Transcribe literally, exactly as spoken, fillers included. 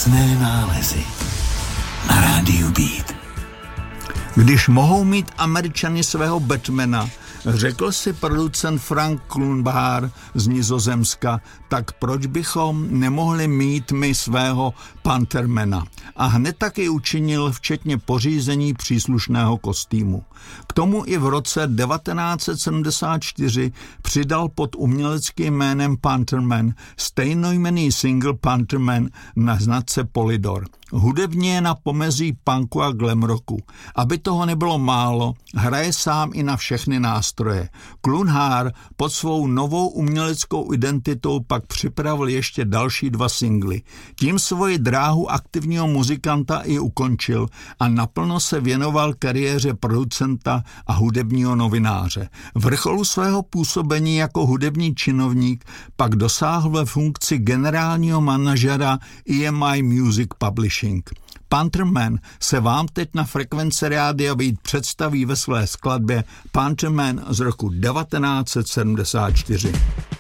Jasné nálezy na rádiu Beat. Když mohou mít Američani svého Batmana, řekl si producent Frank Kluunbaar z Nizozemska, tak proč bychom nemohli mít my svého Panthermana? A hned taky učinil, včetně pořízení příslušného kostýmu. K tomu i v roce devatenáct set sedmdesát čtyři přidal pod uměleckým jménem Pantherman stejnojmenný single Pantherman na značce Polydor. Hudebně je na pomezí punku a glam rocku. Aby toho nebylo málo, hraje sám i na všechny nástroje. Kluunbaar pod svou novou uměleckou identitou pak připravil ještě další dva singly. Tím svoji dráhu aktivního muzikanta i ukončil a naplno se věnoval kariéře producenta a hudebního novináře. Vrcholu svého působení jako hudební činovník pak dosáhl ve funkci generálního manažera E M I Music Publishing. Pantherman se vám teď na frekvenci Rádia Beat představí ve své skladbě Pantherman z roku devatenáct set sedmdesát čtyři.